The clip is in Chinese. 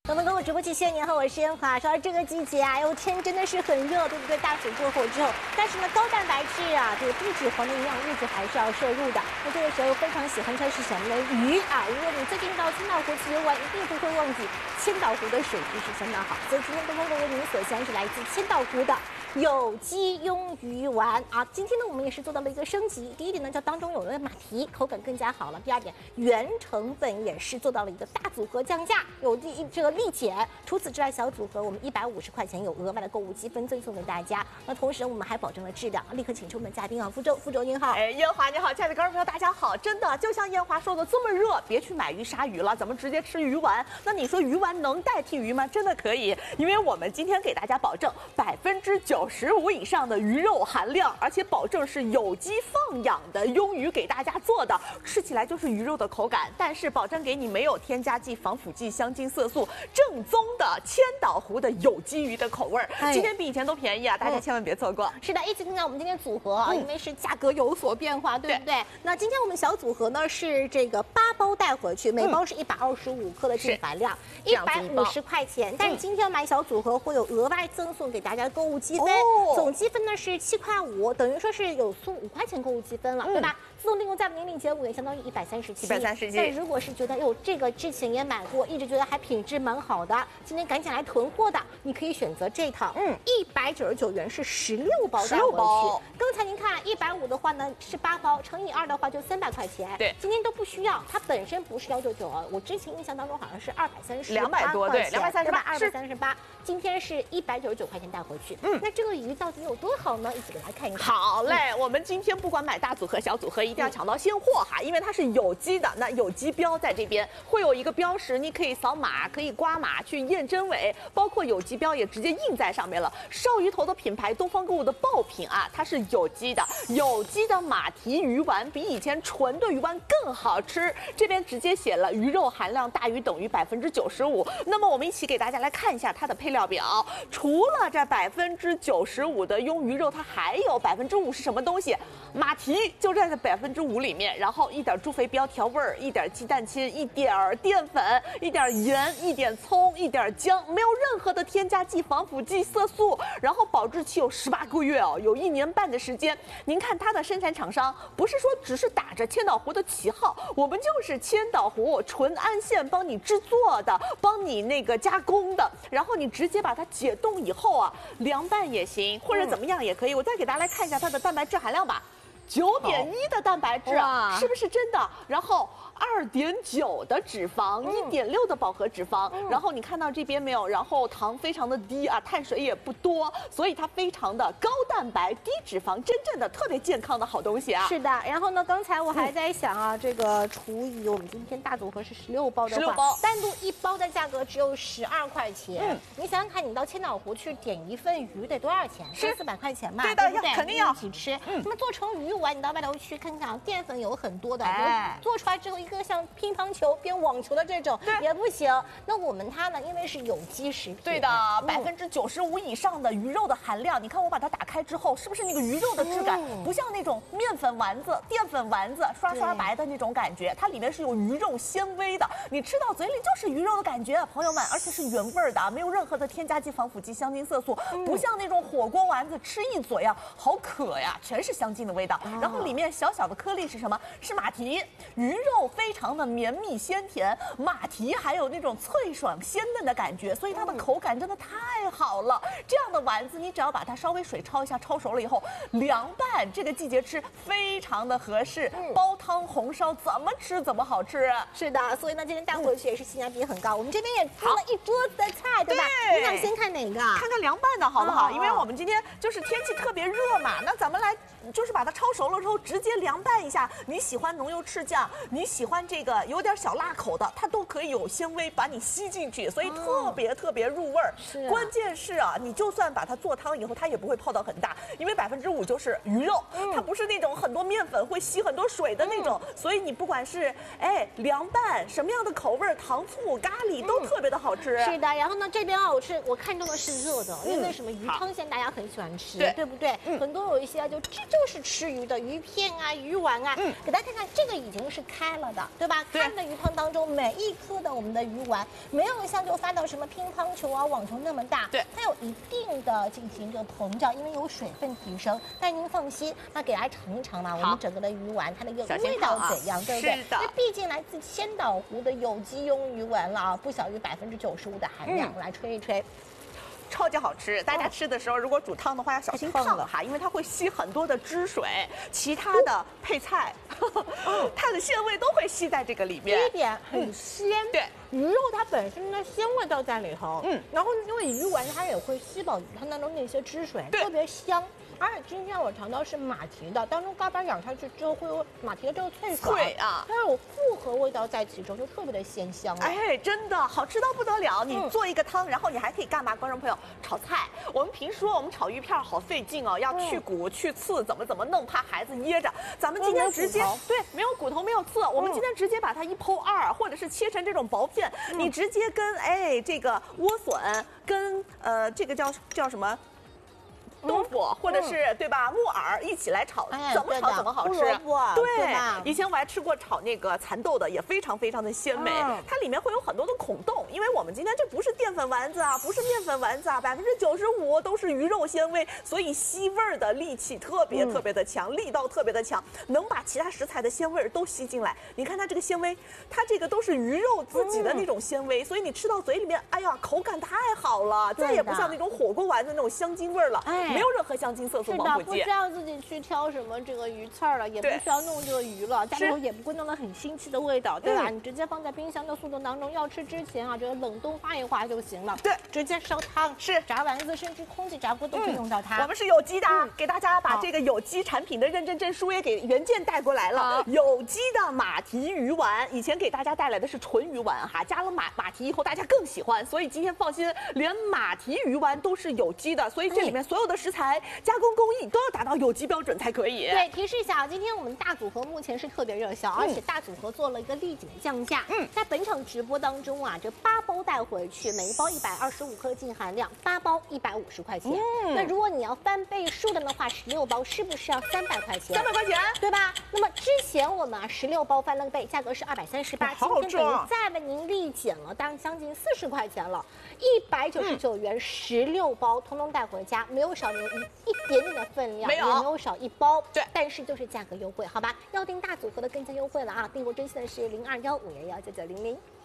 我们跟我直播间谢谢您好，我是烟华。说到这个季节啊，哎呦天真的是很热，对不对？大暑过后之后，但是呢，高蛋白质啊，这个低脂肪的营养物质还是要摄入的。那这个时候非常喜欢吃的是什么呢？鱼啊！如果你最近到千岛湖去游玩，一定不会忘记千岛湖的水质是相当好。所以今天东风为您所献是来自千岛湖的有机鳙鱼丸啊。今天呢，我们也是做到了一个升级。第一点呢，叫当中有了马蹄，口感更加好了。第二点，原成本也是做到了一个大组合降价，有这个立减。除此之外，小组合我们150块钱有额外的购物积分赠送给大家。那同时我们还保证了质量。立刻请出我们的嘉宾啊，副总您好。 哎，烟华你好，亲爱的观众朋友大家好。真的就像烟华说的，这么热，别去买鱼鲨鱼了，咱们直接吃鱼丸。那你说鱼丸能代替鱼吗？真的可以，因为我们今天给大家保证95%以上的鱼肉含量，而且保证是有机放养的鳙鱼给大家做的，吃起来就是鱼肉的口感，但是保证给你没有添加剂、防腐剂、香精、色素，正宗的千岛湖的有机鱼的口味儿。今天比以前都便宜啊，大家千万别错过。 是的，一起看看我们今天组合啊，因为是价格有所变化，对不对？那今天我们小组合呢是这个8包带回去，每包是125克的净含量，150块钱。但是今天买小组合会有额外赠送给大家购物积分，总积分呢是7块5，等于说是有送5块钱购物积分了，对吧？自动订购在年龄结5也相当于137。但如果是觉得哟这个之前也买过，一直觉得还品质蛮好的，今天赶紧来囤货的，你可以选择这套，199元是16包带回去。刚才您看150的话呢是8包，乘以2的话就300块钱。 对， 今天都不需要，它本身不是199啊，我之前印象当中好像是 200多，对 ，238，今天是199块钱带回去。那这个鱼到底有多好呢？一起来看一看。 好嘞，我们今天不管买大组合、小组合，一定要抢到现货哈，因为它是有机的。那有机标在这边会有一个标识，你可以扫码，可以刮码去验真伪，包括有机标也直接印在上面了。烧鱼头的品牌东方购物的爆品啊，它是有机的，有机的马蹄鱼丸比以前纯的鱼丸更好吃。这边直接写了鱼肉含量大于等于95%。那么我们一起给大家来看一下它的配料表，除了这95%的鳙鱼肉，它还有5%是什么东西？马蹄就在这5%里面，然后一点猪肥膘调味儿，一点鸡蛋清，一点淀粉，一点盐，一点葱，一点姜，没有任何的添加剂、防腐剂、色素，然后保质期有18个月哦，有1年半的时间。您看它的生产厂商，不是说只是打着千岛湖的旗号，我们就是千岛湖纯安县帮你制作的，帮你那个加工的，然后你直接把它解冻以后啊，凉拌也行，或者怎么样也可以。我再给大家来看一下它的蛋白质含量吧。9.1的蛋白质，是不是真的？然后2.9的脂肪，1.6的饱和脂肪，然后你看到这边没有？然后糖非常的低啊，碳水也不多，所以它非常的高蛋白、低脂肪，真正的特别健康的好东西啊。 是的，然后呢，刚才我还在想啊，这个除以我们今天大组合是16包的话，单独1包的价格只有12块钱。你想想看，你到千岛湖去点一份鱼得多少钱？300-400块钱嘛， 对的， 不对？ 肯定要一起吃。那么做成鱼丸，你到外头去看看，淀粉有很多的，做出来之后一个像乒乓球变网球的这种也不行。那我们它呢，因为是有机食品， 对的，95%以上的鱼肉的含量。你看我把它打开之后，是不是那个鱼肉的质感不像那种面粉丸子、淀粉丸子刷刷白的那种感觉？它里面是有鱼肉纤维的，你吃到嘴里就是鱼肉的感觉，朋友们，而且是原味的，没有任何的添加剂、防腐剂、香精、色素，不像那种火锅丸子吃一嘴啊，好渴呀，全是香精的味道。然后里面小小的颗粒是什么？是马蹄，鱼肉非常的绵密鲜甜，马蹄还有那种脆爽鲜嫩的感觉，所以它的口感真的太好了。这样的丸子，你只要把它稍微水焯一下，焯熟了以后凉拌，这个季节吃非常的合适。煲汤红烧怎么吃怎么好吃。 是的，所以呢，今天带回去也是性价比很高。我们这边也做了一桌子的菜，对吧？你想先看哪个？ 看看凉拌的好不好？因为我们今天就是天气特别热嘛，那咱们来就是把它焯熟了之后直接凉拌一下。你喜欢浓油赤酱，你喜欢这个有点小辣口的，它都可以有纤维把你吸进去，所以特别入味儿。关键是啊，你就算把它做汤以后，它也不会泡到很大，因为5%就是鱼肉，它不是那种很多面粉会吸很多水的那种，所以你不管是凉拌什么样的口味，糖醋咖喱都特别的好吃。 是的，然后呢这边啊我看中的是热的，因为什么鱼汤现在大家很喜欢吃，对不对？很多有一些就是吃鱼的鱼片啊、鱼丸啊。给大家看看，这个已经是开了的，对吧？开了的鱼汤当中，每一颗的我们的鱼丸没有像就发到什么乒乓球啊、网球那么大， 对， 它有一定的进行这个膨胀，因为有水分提升。但您放心，那给大家尝一尝嘛，我们整个的鱼丸它的一个味道怎样，对不对？那毕竟来自千岛湖的有机庸鱼丸了啊，不小于95%的含量，来吹一吹。 超级好吃，大家吃的时候如果煮汤的话要小心烫哈，因为它会吸很多的汁水，其他的配菜，它的鲜味都会吸在这个里面。 第一点很鲜， 对， 鱼肉它本身的鲜味道在里头，然后因为鱼丸它也会吸饱鱼汤当中那些汁水，特别香。而且今天我尝到是马蹄的，当中嘎巴咬下去之后会有马蹄的这个脆啊，它有复合味道在其中，就特别的鲜香。 哎，真的好吃到不得了！你做一个汤，然后你还可以干嘛？观众朋友，炒菜。我们平时说我们炒鱼片好费劲哦，要去骨去刺，怎么弄，怕孩子噎着。咱们今天直接对，没有骨头没有刺，我们今天直接把它一剖二，或者是切成这种薄片，你直接跟这个莴笋跟这个叫什么？豆腐或者是对吧木耳一起来炒，怎么炒怎么好吃。对，以前我还吃过炒那个蚕豆的，也非常非常的鲜美。它里面会有很多的孔洞，因为我们今天这不是淀粉丸子啊，不是面粉丸子啊，95%都是鱼肉鲜味，所以吸味儿的力气特别的强，力道特别的强，能把其他食材的鲜味都吸进来。你看它这个纤维，它这个都是鱼肉自己的那种纤维，所以你吃到嘴里面，哎呀，口感太好了，再也不像那种火锅丸子那种香精味了。没有任何香精色素防腐剂， 不需要自己去挑什么这个鱼刺儿了，也不需要弄这个鱼了，但是也不会弄得很腥气的味道，对吧？你直接放在冰箱的速冻当中，要吃之前啊，这个冷冻化一化就行了。 对， 直接烧汤炸丸子，甚至空气炸锅都可以用到它。 我们是有机的，给大家把这个有机产品的认证证书也给原件带过来了。有机的马蹄鱼丸，以前给大家带来的是纯鱼丸哈，加了马蹄以后大家更喜欢，所以今天放心，连马蹄鱼丸都是有机的，所以这里面所有的食材加工工艺都要达到有机标准才可以。 对，提示一下，今天我们大组合目前是特别热销，而且大组合做了一个立井降价。在本场直播当中啊，这8包带回去，每一包125克净含量，8包150块钱。那如果你要翻倍数的话，16包是不是要300块钱 ？300块钱， 对吧？那么之前我们16包翻了倍，价格是238，今天等于再为您立减了，当然将近40块钱了，199元16包，通通带回家，没有少您一点点的分量，也没有少1包。 对， 但是就是价格优惠，好吧？要订大组合的更加优惠了啊！订购专线的是0215119900。